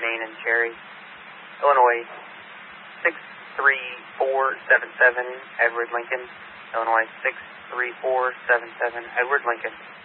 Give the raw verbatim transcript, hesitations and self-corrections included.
Main and Cherry. Illinois six three four seven seven, Edward Lincoln. Illinois six three four seven seven, Edward Lincoln.